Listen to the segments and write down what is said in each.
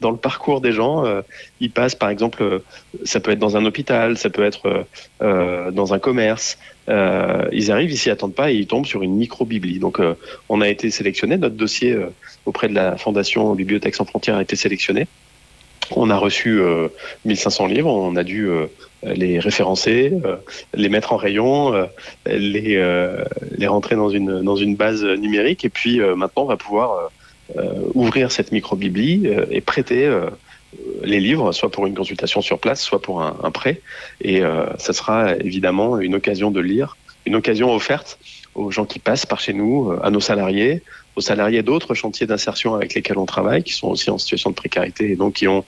dans le parcours des gens. Ils passent, par exemple, ça peut être dans un hôpital, ça peut être dans un commerce. Ils arrivent, ils s'y attendent pas et ils tombent sur une micro-bibli. Donc, on a été sélectionné, notre dossier auprès de la Fondation Bibliothèques sans frontières a été sélectionné. On a reçu 1500 livres, on a dû les référencer, les mettre en rayon, les rentrer dans une base numérique et puis maintenant on va pouvoir ouvrir cette micro-bibli et prêter les livres, soit pour une consultation sur place, soit pour un prêt. Et ça sera évidemment une occasion de lire, une occasion offerte aux gens qui passent par chez nous, à nos salariés, aux salariés d'autres chantiers d'insertion avec lesquels on travaille, qui sont aussi en situation de précarité et donc qui ont,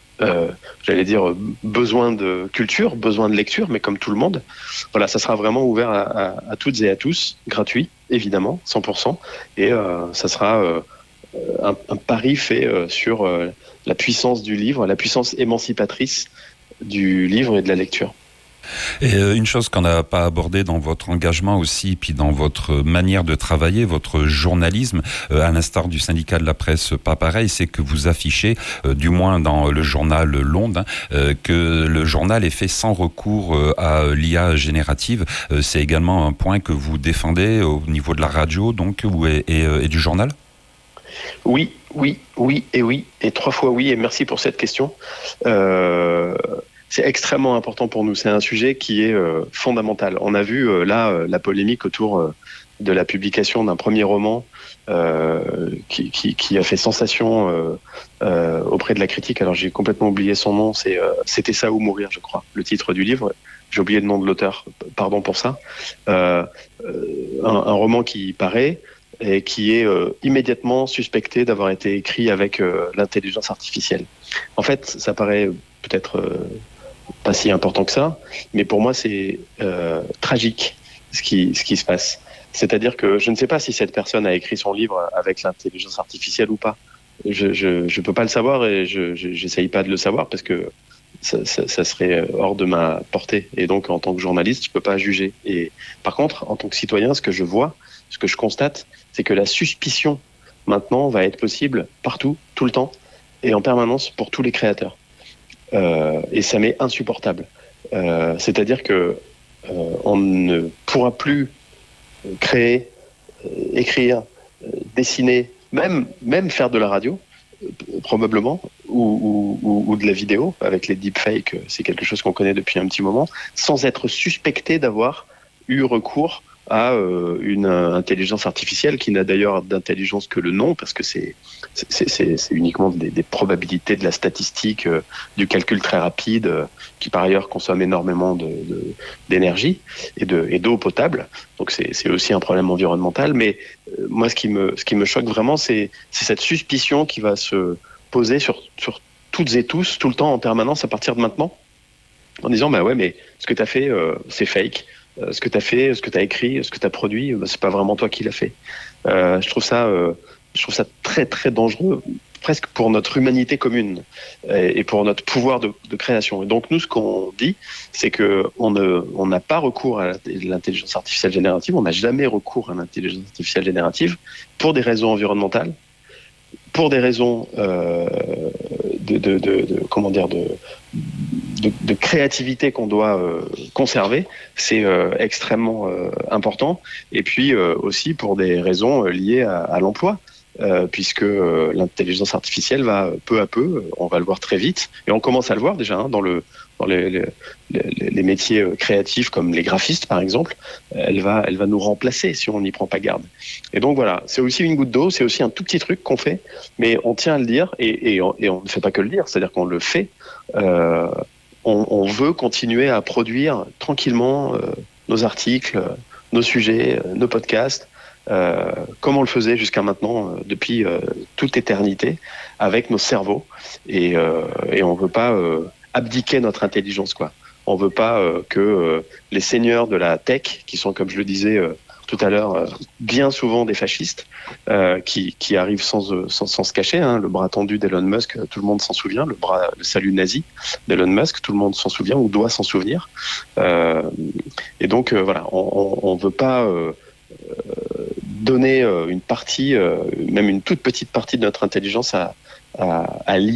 besoin de culture, besoin de lecture, mais comme tout le monde. Voilà, ça sera vraiment ouvert à toutes et à tous, gratuit, évidemment, 100%. Et ça sera un pari fait sur la puissance du livre, la puissance émancipatrice du livre et de la lecture. Et une chose qu'on n'a pas abordée dans votre engagement aussi, puis dans votre manière de travailler, votre journalisme, à l'instar du syndicat de la presse, pas pareil, c'est que vous affichez, du moins dans le journal L'Onde, que le journal est fait sans recours à l'IA générative. C'est également un point que vous défendez au niveau de la radio, donc, et du journal ? Oui, et 3 fois oui, et merci pour cette question. C'est extrêmement important pour nous. C'est un sujet qui est fondamental. On a vu la polémique autour de la publication d'un premier roman qui a fait sensation auprès de la critique. Alors j'ai complètement oublié son nom. C'était ça ou mourir, je crois, le titre du livre. J'ai oublié le nom de l'auteur. Pardon pour ça. Un roman qui paraît et qui est immédiatement suspecté d'avoir été écrit avec l'intelligence artificielle. En fait, ça paraît peut-être pas si important que ça, mais pour moi c'est tragique ce qui se passe. C'est-à-dire que je ne sais pas si cette personne a écrit son livre avec l'intelligence artificielle ou pas. Je peux pas le savoir et j'essaye pas de le savoir parce que ça serait hors de ma portée. Et donc en tant que journaliste, je peux pas juger. Et par contre, en tant que citoyen, ce que je vois, ce que je constate, c'est que la suspicion maintenant va être possible partout, tout le temps et en permanence pour tous les créateurs. Et ça m'est insupportable. C'est-à-dire que on ne pourra plus créer, écrire, dessiner, même faire de la radio, probablement, ou de la vidéo, avec les deepfakes, c'est quelque chose qu'on connaît depuis un petit moment, sans être suspecté d'avoir eu recours à une intelligence artificielle qui n'a d'ailleurs d'intelligence que le nom, parce que c'est uniquement des probabilités, de la statistique, du calcul très rapide, qui par ailleurs consomme énormément d'énergie et d'eau potable. Donc c'est aussi un problème environnemental. Mais moi, ce qui me choque vraiment, c'est cette suspicion qui va se poser sur toutes et tous, tout le temps, en permanence, à partir de maintenant, en disant bah ouais, mais ce que tu as fait, c'est fake. Ce que tu as fait, ce que tu as écrit, ce que tu as produit, c'est pas vraiment toi qui l'as fait. Je trouve ça très très dangereux, presque pour notre humanité commune et pour notre pouvoir de création. Et donc nous, ce qu'on dit, c'est que on n'a pas recours à l'intelligence artificielle générative, on n'a jamais recours à l'intelligence artificielle générative pour des raisons environnementales, pour des raisons de créativité qu'on doit conserver, c'est extrêmement important. Et puis aussi pour des raisons liées à l'emploi, puisque l'intelligence artificielle va peu à peu, on va le voir très vite, et on commence à le voir déjà dans les métiers créatifs comme les graphistes par exemple, elle va nous remplacer si on n'y prend pas garde. Et donc voilà, c'est aussi une goutte d'eau, c'est aussi un tout petit truc qu'on fait, mais on tient à le dire et on ne fait pas que le dire, c'est-à-dire qu'on le fait. On veut continuer à produire tranquillement nos articles, nos sujets, nos podcasts, comme on le faisait jusqu'à maintenant depuis toute éternité avec nos cerveaux et on veut pas abdiquer notre intelligence, quoi. On veut pas que les seigneurs de la tech, qui sont, comme je le disais tout à l'heure, bien souvent des fascistes, qui arrivent sans se cacher, hein, le bras tendu d'Elon Musk, tout le monde s'en souvient, le salut nazi d'Elon Musk, tout le monde s'en souvient ou doit s'en souvenir. Et donc voilà, on veut pas donner une partie, même une toute petite partie de notre intelligence à l'IA.